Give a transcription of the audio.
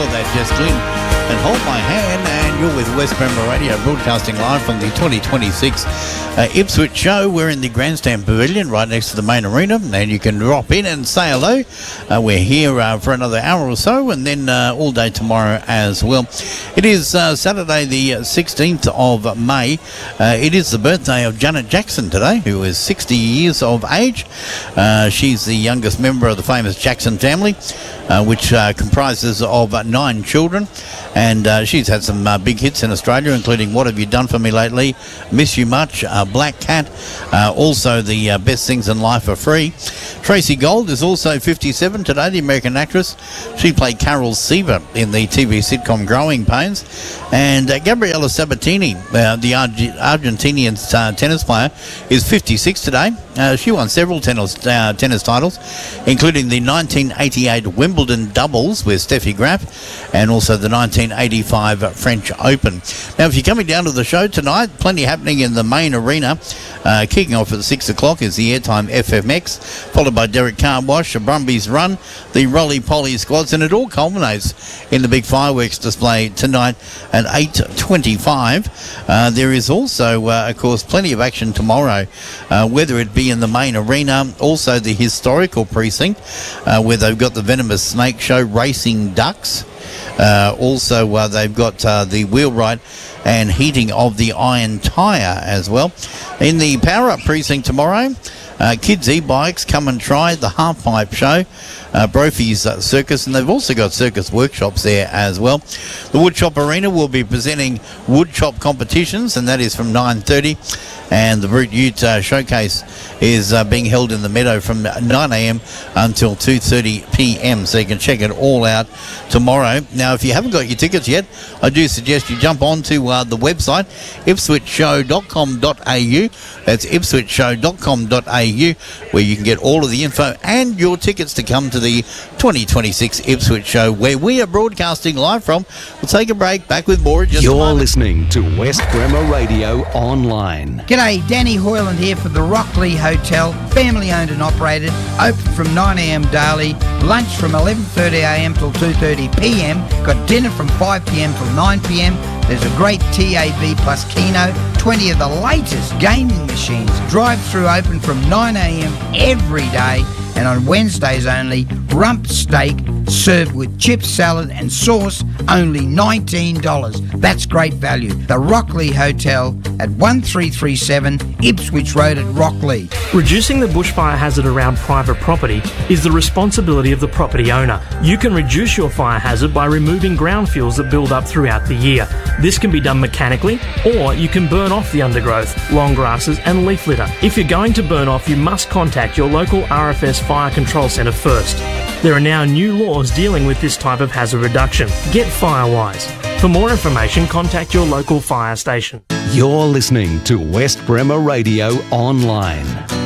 before that, Jess Glynn and Hold My Hand, and you're with West Bremer Radio, broadcasting live from the 2026 Ipswich show. We're in the Grandstand Pavilion right next to the main arena, and you can drop in and say hello. We're here for another hour or so, and then all day tomorrow as well. It is Saturday the 16th of May. It is the birthday of Janet Jackson today, who is 60 years of age. She's the youngest member of the famous Jackson family, which comprises of 9 children, and she's had some big hits in Australia, including What Have You Done For Me Lately, Miss You Much, Black Cat, also the Best Things in Life Are Free. Tracy Gold is also 57 today, the American actress. She played Carol Seaver in the TV sitcom Growing Pains. And Gabriela Sabatini, the Argentinian tennis player, is 56 today. She won several tennis titles, including the 1988 Wimbledon doubles with Steffi Graf, and also the 1985 French Open. Now, if you're coming down to the show tonight, plenty happening in the main arena. Kicking off at 6 o'clock is the Airtime FMX, followed by Derek Car Wash, the Brumbies Run, the Rolly Polly squads, and it all culminates in the big fireworks display tonight at 8:25. There is also, of course, plenty of action tomorrow, whether it be in the main arena, also the historical precinct, where they've got the Venomous Snake Show, Racing Ducks. Also, they've got the wheelwright and heating of the Iron Tyre as well. In the Power Up precinct tomorrow, Kids E-Bikes, Come and Try, the Half Pipe Show, Brophy's Circus, and they've also got circus workshops there as well. The Woodshop Arena will be presenting woodshop competitions, and that is from 9:30. And the Brute Ute Showcase is being held in the Meadow from 9 a.m. until 2:30 p.m. So you can check it all out tomorrow. Now, if you haven't got your tickets yet, I do suggest you jump onto the website, ipswithshow.com.au. That's ipswithshow.com.au, where you can get all of the info and your tickets to come to the 2026 Ipswich show, where we are broadcasting live from. We'll take a break. Back with more in just a moment. You're listening to West Bremer Radio Online. G'day, Danny Hoyland here for the Rockley Hotel, family owned and operated, open from 9 a.m. daily, lunch from 11:30 a.m. till 2:30 p.m, got dinner from 5 p.m. till 9 p.m. There's a great TAV plus Keno, 20 of the latest gaming machines, drive-through open from 9 a.m. every day, and on Wednesdays only, rump steak served with chips, salad and sauce, only $19. That's great value. The Rockley Hotel at 1337 Ipswich Road at Rockley. Reducing the bushfire hazard around private property is the responsibility of the property owner. You can reduce your fire hazard by removing ground fuels that build up throughout the year. This can be done mechanically, or you can burn off the undergrowth, long grasses and leaf litter. If you're going to burn off, you must contact your local RFS Fire Control Centre first. There are now new laws dealing with this type of hazard reduction. Get Firewise. For more information, contact your local fire station. You're listening to West Bremer Radio Online.